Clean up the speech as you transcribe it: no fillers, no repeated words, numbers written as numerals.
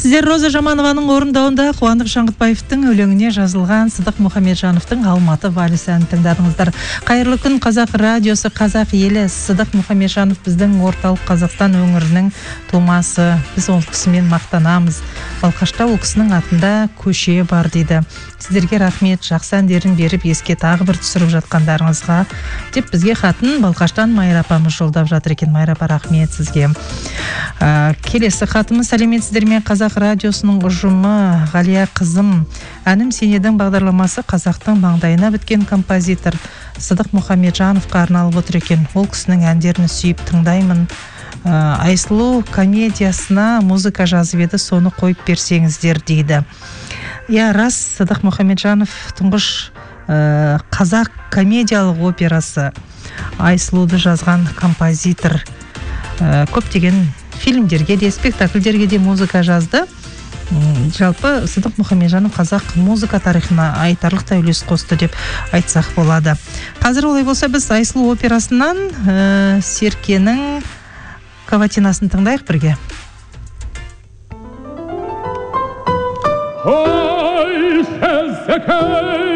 Сіздер Роза Жаманованың орындауында Қуандық Шаңғытбаевтың өлеңіне жазылған Сыдық Мұхамеджановтың Алматы вальсі әнін тыңдадыңыздар. Қайырлы күн, Қазақ радиосы, қазақ елі. Сыдық Мұхамеджанов біздің орталық Қазақстан өңірінің тумасы. Біз ол кісімен мақтанамыз. Балқашта ол кісінің атында көше бар дейді. Сіздерге рахмет, жақсы әндерін беріп еске тағы бір түсіріп жатқандарыңызға деп бізге хатын Балқаштан Майра апамыз жолдап жатыр екен. Майра апа, рахмет сізге. Келесі хатымыз: сәлеметсіздер ме, Қазақ радиосының ұжымы, Ғалия қызым. Әнім сенедің бағдарламасы қазақтың маңдайына біткен композитор Сыдық Мұхамеджановқа арналып отыр екен. Ол кісінің әндерін сүйіп тыңдаймын. Айсұлу комедиясына музыка жазып еді, соны қойып берсеңіздер дейді. Я, рас, Сыдық Мұхамеджанов тұңғыш қазақ комедиялық операсы Айсұлуды жазған композитор. Көптеген фильмдерге де, спектакльдерге де музыка жазды. Жалпы Сыдық Мұхамеджанов қазақ музыка тарихына айтарлықтай үлес қосты деп айтсақ болады. Қазір олай болса, біз Айсұлу операсынан Серкенің каватинасын тыңдайық бірге. Ой, Серкенің